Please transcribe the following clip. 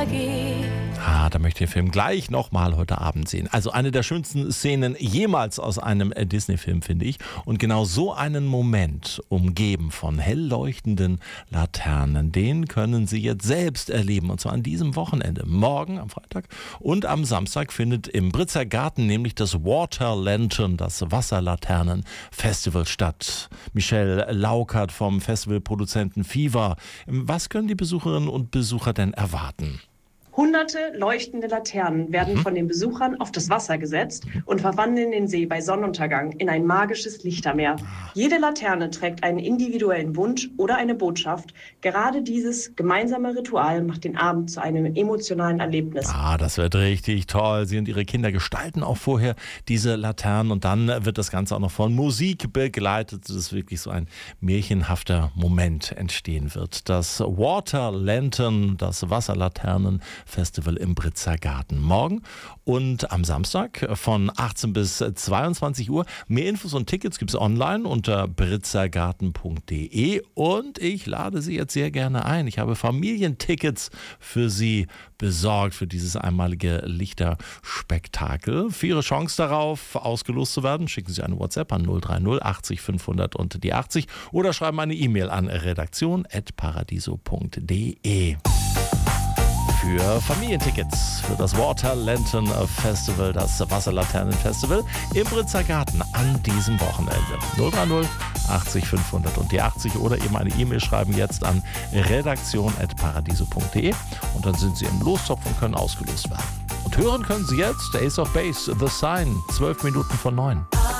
AG. Da möchte ich den Film gleich nochmal heute Abend sehen. Also eine der schönsten Szenen jemals aus einem Disney-Film, finde ich. Und genau so einen Moment, umgeben von hell leuchtenden Laternen, den können Sie jetzt selbst erleben. Und zwar an diesem Wochenende. Morgen am Freitag und am Samstag findet im Britzer Garten nämlich das Water Lantern, das Wasserlaternen-Festival statt. Michelle Laukert vom Festivalproduzenten Fever. Was können die Besucherinnen und Besucher denn erwarten? Hunderte leuchtende Laternen werden von den Besuchern auf das Wasser gesetzt und verwandeln den See bei Sonnenuntergang in ein magisches Lichtermeer. Jede Laterne trägt einen individuellen Wunsch oder eine Botschaft. Gerade dieses gemeinsame Ritual macht den Abend zu einem emotionalen Erlebnis. Das wird richtig toll. Sie und Ihre Kinder gestalten auch vorher diese Laternen und dann wird das Ganze auch noch von Musik begleitet, dass wirklich so ein märchenhafter Moment entstehen wird. Das Water Lantern, das Wasserlaternen-Festival im Britzer Garten. Morgen und am Samstag von 18 bis 22 Uhr. Mehr Infos und Tickets gibt es online unter britzergarten.de und ich lade Sie jetzt sehr gerne ein. Ich habe Familientickets für Sie besorgt für dieses einmalige Lichterspektakel. Für Ihre Chance darauf, ausgelost zu werden, schicken Sie eine WhatsApp an 030 80 500 und die 80 oder schreiben eine E-Mail an redaktion@paradiso.de. Für Familientickets für das Water Lantern Festival, das Wasserlaternen-Festival im Britzer Garten an diesem Wochenende. 030 80 500 und die 80 oder eben eine E-Mail schreiben jetzt an redaktion@paradiso.de und dann sind Sie im Lostopf und können ausgelost werden. Und hören können Sie jetzt Ace of Base, The Sign, 12 Minuten vor 9.